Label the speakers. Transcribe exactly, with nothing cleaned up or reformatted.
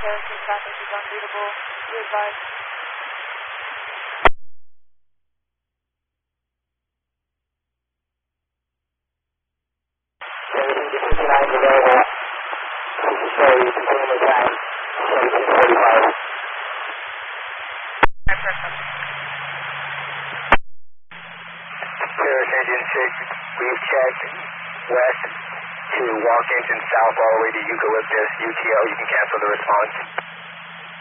Speaker 1: Harrison traffic is unreadable. Be advised.
Speaker 2: fifty-nine available. Sorry, one more time. seventeen forty-five. Paris Engine six, we've checked west to Washington South all the way to Eucalyptus, U T O. You can cancel the response.